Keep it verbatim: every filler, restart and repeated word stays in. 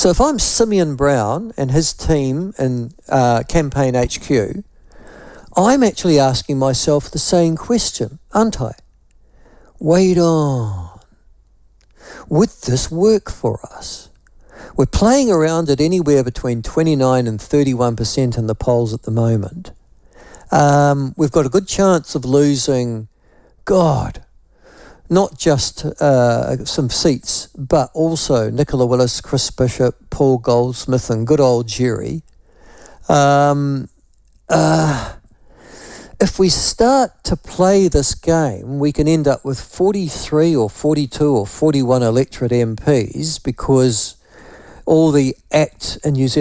So if I'm Simeon Brown and his team in uh, Campaign H Q, I'm actually asking myself the same question, aren't I? Wait on. Would this work for us? We're playing around at anywhere between twenty-nine and thirty-one percent in the polls at the moment. Um, we've got a good chance of losing, God, not just uh, some seats, but also Nicola Willis, Chris Bishop, Paul Goldsmith, and good old Jerry. Um, uh, if we start to play this game, we can end up with forty-three or forty-two or forty-one electorate M Ps because all the ACT in New Zealand